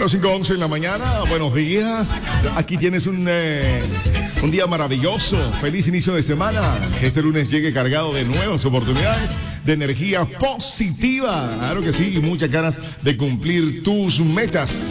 Bueno, 5:11 en la mañana, buenos días. Aquí tienes un día maravilloso, feliz inicio de semana. Que este lunes llegue cargado de nuevas oportunidades, de energía positiva, claro que sí, y muchas ganas de cumplir tus metas.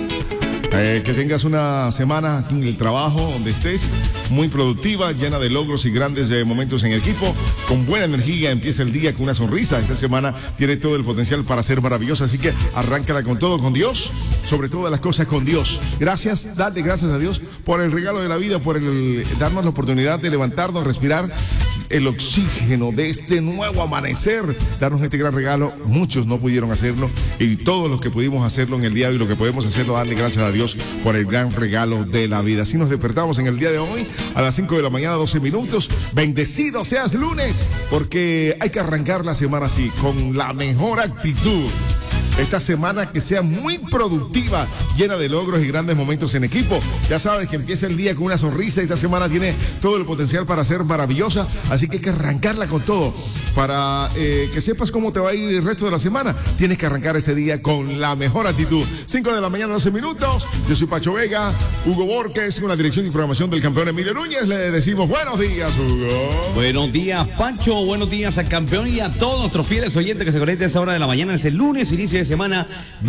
Que tengas una semana en el trabajo donde estés muy productiva, llena de logros y grandes momentos en equipo, con buena energía. Empieza el día con una sonrisa. Esta semana tiene todo el potencial para ser maravillosa, así que arráncala con todo, con Dios, sobre todas las cosas con Dios. Gracias, dale gracias a Dios por el regalo de la vida, por darnos la oportunidad de levantarnos, respirar el oxígeno de este nuevo amanecer, darnos este gran regalo. Muchos no pudieron hacerlo y todos los que pudimos hacerlo en el día de hoy, lo que podemos hacerlo, darle gracias a Dios por el gran regalo de la vida. Así nos despertamos en el día de hoy a las 5 de la mañana, 12 minutos. Bendecido seas lunes, porque hay que arrancar la semana así, con la mejor actitud. Esta semana que sea muy productiva, llena de logros y grandes momentos en equipo. Ya sabes que empieza el día con una sonrisa. Esta semana tiene todo el potencial para ser maravillosa, así que hay que arrancarla con todo. Para que sepas cómo te va a ir el resto de la semana, tienes que arrancar este día con la mejor actitud. 5 de la mañana, 12 minutos. Yo soy Pacho Vega, Hugo Borges, con la dirección y programación del campeón Emilio Núñez. Le decimos buenos días, Hugo. Buenos días, Pacho. Buenos días al campeón y a todos nuestros fieles oyentes que se conectan a esa hora de la mañana. Es el lunes, inicio de semana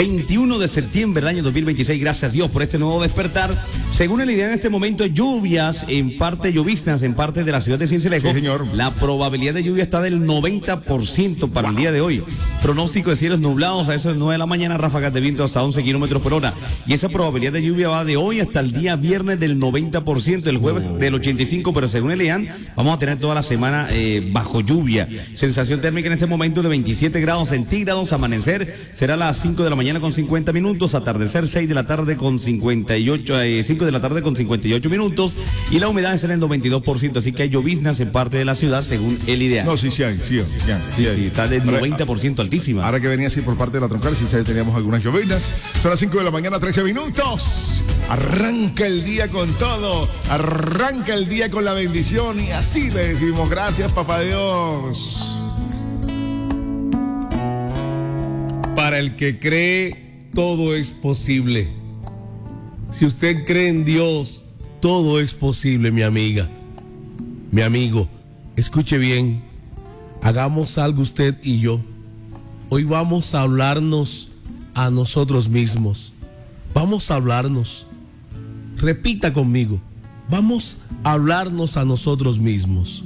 21 de septiembre del año 2026. Gracias a Dios por este nuevo despertar. Según el IDEA, en este momento lluvias, en parte lloviznas, en parte de la ciudad de Cincelejo. Sí, señor. La probabilidad de lluvia está del 90% para el día de hoy. Pronóstico de cielos nublados a eso de 9 de la mañana, ráfagas de viento hasta 11 kilómetros por hora. Y esa probabilidad de lluvia va de hoy hasta el día viernes del 90%, el jueves del 85%, pero según el IDEA, vamos a tener toda la semana bajo lluvia. Sensación térmica en este momento de 27 grados centígrados. Amanecer será a las 5 de la mañana con 50 minutos, atardecer 6 de la tarde con 58, 5 de la tarde con 58 minutos, y la humedad será el 92%, así que hay lloviznas en parte de la ciudad según el IDEA. No, sí hay. Sí, está del 90% altísima. Ahora que venía así por parte de la troncal, sí teníamos algunas lloviznas. Son las 5 de la mañana, 13 minutos. Arranca el día con todo, arranca el día con la bendición, y así le decimos gracias, papá Dios. Para el que cree, todo es posible. Si usted cree en Dios, todo es posible, mi amiga, mi amigo. Escuche bien, hagamos algo usted y yo. Hoy vamos a hablarnos a nosotros mismos. Vamos a hablarnos. Repita conmigo. Vamos a hablarnos a nosotros mismos.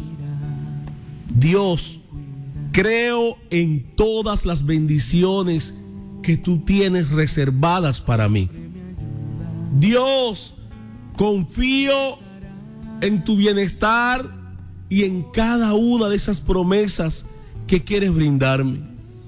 Dios, creo en todas las bendiciones que tú tienes reservadas para mí. Dios, confío en tu bienestar y en cada una de esas promesas que quieres brindarme.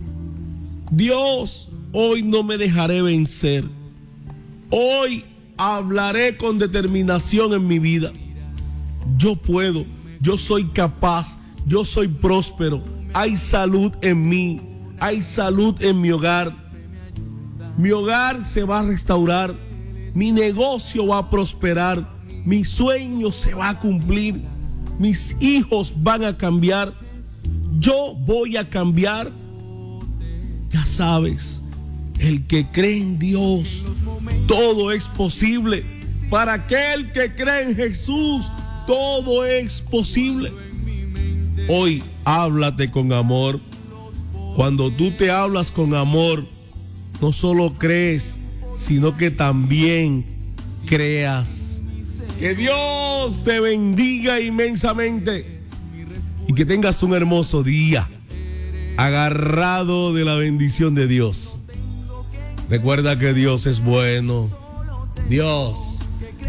Dios, hoy no me dejaré vencer. Hoy hablaré con determinación en mi vida. Yo puedo, yo soy capaz, yo soy próspero. Hay salud en mí, hay salud en mi hogar. Mi hogar se va a restaurar, mi negocio va a prosperar, mi sueño se va a cumplir, mis hijos van a cambiar, yo voy a cambiar. Ya sabes, el que cree en Dios, todo es posible. Para aquel que cree en Jesús, todo es posible. Hoy háblate con amor. Cuando tú te hablas con amor, no solo crees, sino que también creas. Que Dios te bendiga inmensamente y que tengas un hermoso día, agarrado de la bendición de Dios. Recuerda que Dios es bueno. Dios